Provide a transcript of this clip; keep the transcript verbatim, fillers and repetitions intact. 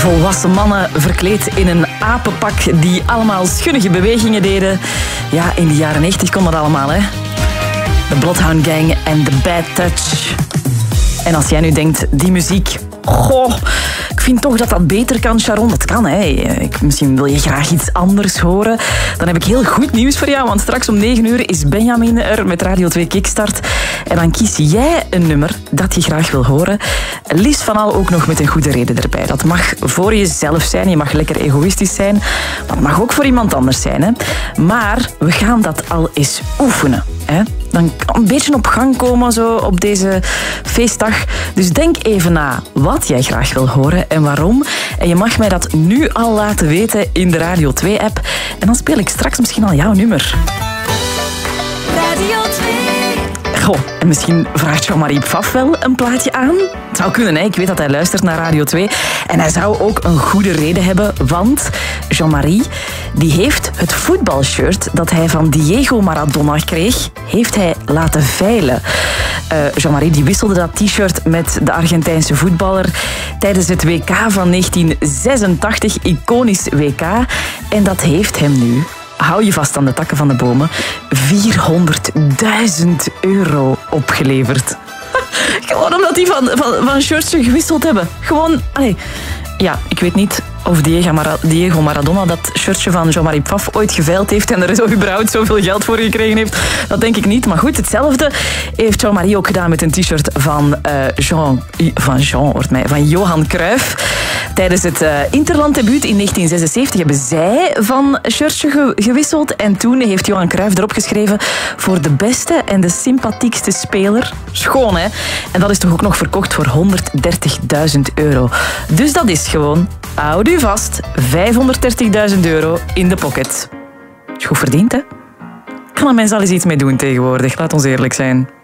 Volwassen mannen verkleed in een apenpak die allemaal schunnige bewegingen deden. Ja, in de jaren negentig kon dat allemaal, hè. De Bloodhound Gang en The Bad Touch. En als jij nu denkt, die muziek... Goh, ik vind toch dat dat beter kan, Sharon. Dat kan, hè. Ik, misschien wil je graag iets anders horen. Dan heb ik heel goed nieuws voor jou, want straks om negen uur is Benjamin er met Radio twee Kickstart. En dan kies jij een nummer dat je graag wil horen. Liefst van al ook nog met een goede reden erbij. Dat mag voor jezelf zijn, je mag lekker egoïstisch zijn. Maar het mag ook voor iemand anders zijn, hè. Maar we gaan dat al eens oefenen, hè. Dan kan een beetje op gang komen zo op deze feestdag. Dus denk even na wat jij graag wil horen en waarom. En je mag mij dat nu al laten weten in de Radio twee app. En dan speel ik straks misschien al jouw nummer. Radio twee. Goh, en misschien vraagt Jean-Marie Pfaff wel een plaatje aan. Het zou kunnen, hè? Ik weet dat hij luistert naar Radio twee. En hij zou ook een goede reden hebben, want Jean-Marie die heeft het voetbalshirt dat hij van Diego Maradona kreeg, heeft hij laten veilen. Uh, Jean-Marie die wisselde dat t-shirt met de Argentijnse voetballer tijdens het W K van negentien zesentachtig, iconisch W K. En dat heeft hem nu, hou je vast aan de takken van de bomen, vierhonderdduizend euro opgeleverd. Gewoon omdat die van, van, van shirtje gewisseld hebben. Gewoon, allee. Ja, ik weet niet of Diego, Mara- Diego Maradona dat shirtje van Jean-Marie Pfaff ooit geveild heeft en er zo überhaupt zoveel geld voor gekregen heeft. Dat denk ik niet. Maar goed, hetzelfde heeft Jean-Marie ook gedaan met een t-shirt van, uh, Jean, van, Jean, hoort mij, van Johan Cruijff. Tijdens het uh, Interlanddebuut in negentien zesenzeventig hebben zij van shirtje ge- gewisseld. En toen heeft Johan Cruijff erop geschreven voor de beste en de sympathiekste speler. Schoon, hè? En dat is toch ook nog verkocht voor honderddertigduizend euro. Dus dat is gewoon, houd u vast, vijfhonderddertigduizend euro in de pocket. Is goed verdiend, hè? Kan een mens al eens iets mee doen tegenwoordig, laat ons eerlijk zijn.